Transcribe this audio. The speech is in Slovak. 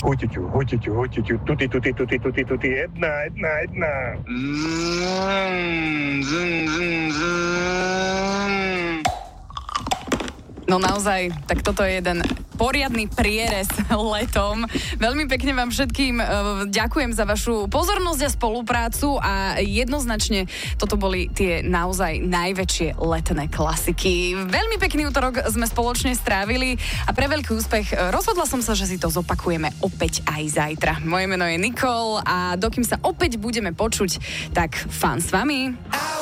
Hutiťu, tuti, jedna. No naozaj, tak toto je jeden poriadny prierez letom. Veľmi pekne vám všetkým ďakujem za vašu pozornosť a spoluprácu a jednoznačne toto boli tie naozaj najväčšie letné klasiky. Veľmi pekný útorok sme spoločne strávili a pre veľký úspech rozhodla som sa, že si to zopakujeme opäť aj zajtra. Moje meno je Nikol a dokým sa opäť budeme počuť, tak fun s vami.